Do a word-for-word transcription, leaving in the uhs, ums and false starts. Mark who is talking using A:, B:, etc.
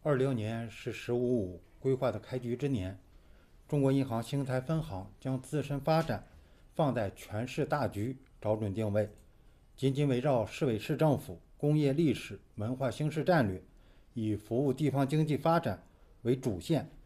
A: 二六年是“十五五”规划的开局之年，中国银行兴泰分行将自身发展放在全市大局，找准定位，紧紧围绕市委市政府、工业历史、文化兴市战略，以服务地方经济发展为主线，